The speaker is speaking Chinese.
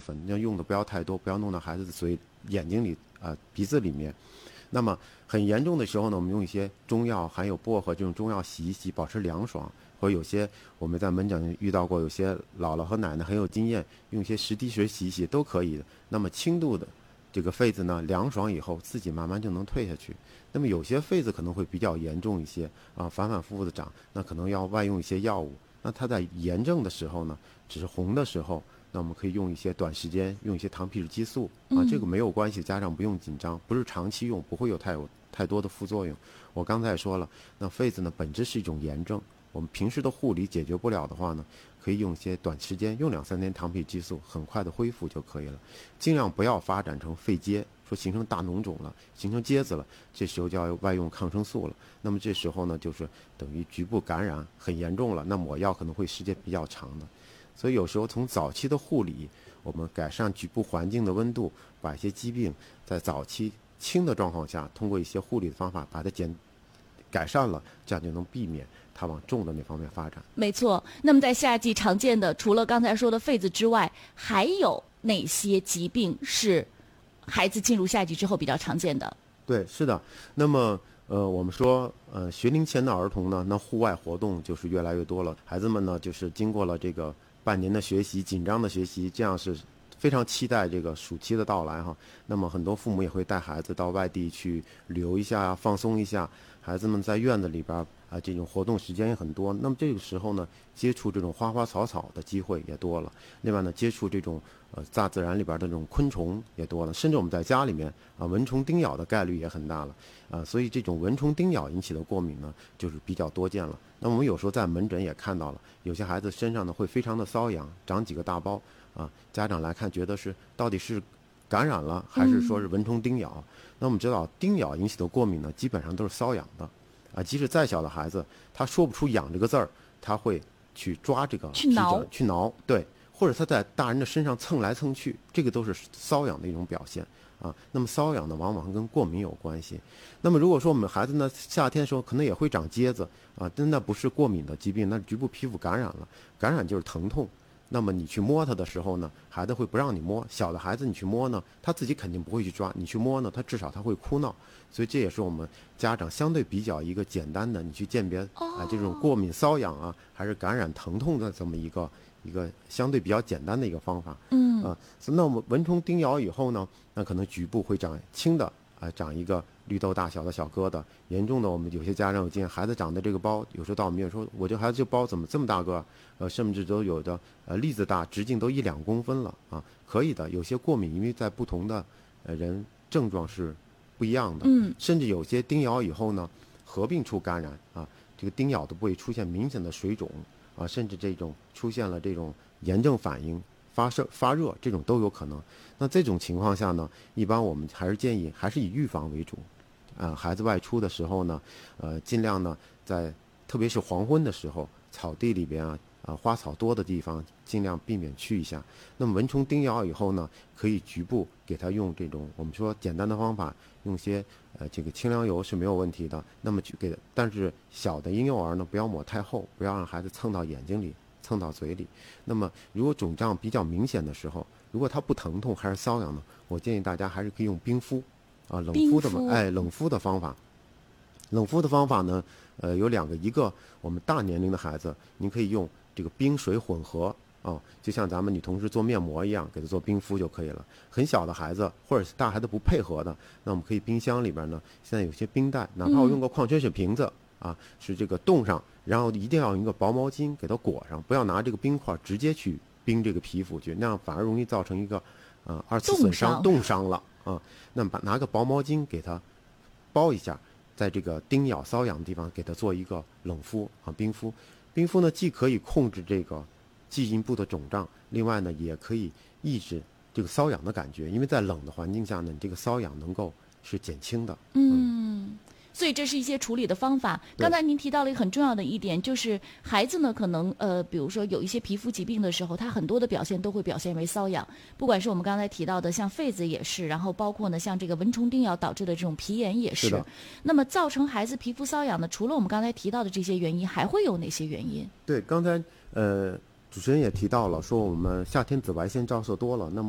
粉，要用的不要太多，不要弄到孩子的眼睛里鼻子里面。那么很严重的时候呢，我们用一些中药，含有薄荷这种中药洗一洗，保持凉爽。或者有些我们在门诊遇到过，有些姥姥和奶奶很有经验，用一些10滴水洗一洗都可以的。那么轻度的这个痱子呢，凉爽以后自己慢慢就能退下去。那么有些痱子可能会比较严重一些反反复复的长，那可能要外用一些药物。那它在炎症的时候呢，只是红的时候，那我们可以用一些短时间用一些糖皮质激素这个没有关系，家长不用紧张，不是长期用，不会有太多的副作用。我刚才也说了，那痱子呢本质是一种炎症，我们平时的护理解决不了的话呢，可以用一些短时间，用2-3天糖皮质激素，很快的恢复就可以了。尽量不要发展成肺结，说形成大脓肿了，形成疖子了，这时候就要外用抗生素了。那么这时候呢，就是等于局部感染很严重了，那抹药可能会时间比较长的。所以有时候从早期的护理，我们改善局部环境的温度，把一些疾病在早期轻的状况下，通过一些护理的方法把它改善了，这样就能避免它往重的那方面发展。 没错。那么在夏季常见的，除了刚才说的痱子之外，还有哪些疾病是孩子进入夏季之后比较常见的？ 对，是的。那么我们说学龄前的儿童呢，那户外活动就是越来越多了，孩子们呢就是经过了这个半年的学习，紧张的学习，这样是非常期待这个暑期的到来哈。那么很多父母也会带孩子到外地去旅游一下，放松一下。孩子们在院子里边这种活动时间也很多。那么这个时候呢，接触这种花花草草的机会也多了。另外呢，接触这种大自然里边的这种昆虫也多了，甚至我们在家里面蚊虫叮咬的概率也很大了所以这种蚊虫叮咬引起的过敏呢，就是比较多见了。那么我们有时候在门诊也看到了，有些孩子身上呢会非常的瘙痒，长几个大包家长来看觉得到底是感染了还是说是蚊虫叮咬。那我们知道叮咬引起的过敏呢，基本上都是瘙痒的即使再小的孩子，他说不出痒这个字儿，他会去抓这个去挠，对，或者他在大人的身上蹭来蹭去，这个都是瘙痒的一种表现那么瘙痒呢，往往跟过敏有关系。那么如果说我们孩子呢，夏天的时候可能也会长疖子但那不是过敏的疾病，那局部皮肤感染了，感染就是疼痛。那么你去摸它的时候呢，孩子会不让你摸。小的孩子你去摸呢，他自己肯定不会去抓，你去摸呢，他至少他会哭闹。所以这也是我们家长相对比较一个简单的，你去鉴别这种过敏瘙痒还是感染疼痛的这么一个相对比较简单的一个方法。那我们蚊虫叮咬以后呢，那可能局部会长轻的长一个绿豆大小的小疙瘩，严重的我们有些家长有经验，孩子长的这个包，有时候到我们医院说，我这孩子这包怎么这么大个甚至都有的粒子大，直径都1-2公分了可以的。有些过敏因为在不同的人症状是不一样的甚至有些叮咬以后呢，合并出感染这个叮咬的部位出现明显的水肿甚至这种出现了这种炎症反应，发热，这种都有可能。那这种情况下呢，一般我们还是建议还是以预防为主孩子外出的时候呢尽量呢在特别是黄昏的时候，草地里边花草多的地方尽量避免去一下。那么蚊虫叮咬以后呢，可以局部给他用这种我们说简单的方法，用些这个清凉油是没有问题的。那么但是小的婴幼儿呢，不要抹太厚，不要让孩子蹭到眼睛里，蹭到嘴里。那么如果肿胀比较明显的时候，如果它不疼痛还是瘙痒呢，我建议大家还是可以用冰敷冷敷的冷敷的方法。冷敷的方法呢有2个，一个我们大年龄的孩子，您可以用这个冰水混合就像咱们女同事做面膜一样，给她做冰敷就可以了。很小的孩子或者是大孩子不配合的，那我们可以冰箱里边呢，现在有些冰袋，哪怕我用个矿泉水瓶子是这个冻上，然后一定要用一个薄毛巾给它裹上，不要拿这个冰块直接去冰这个皮肤去，那样反而容易造成一个2次损伤，冻伤了那么拿个薄毛巾给它包一下，在这个叮咬瘙痒的地方给它做一个冷敷冰敷。冰敷呢既可以控制这个进一步的肿胀，另外呢也可以抑制这个瘙痒的感觉，因为在冷的环境下呢，你这个瘙痒能够是减轻的。 所以这是一些处理的方法。刚才您提到了一个很重要的一点，就是孩子呢可能比如说有一些皮肤疾病的时候，他很多的表现都会表现为瘙痒，不管是我们刚才提到的像痱子也是，然后包括呢像这个蚊虫叮咬导致的这种皮炎也是。那么造成孩子皮肤瘙痒的，除了我们刚才提到的这些原因，还会有哪些原因？ 对，刚才主持人也提到了，说我们夏天紫外线照射多了，那么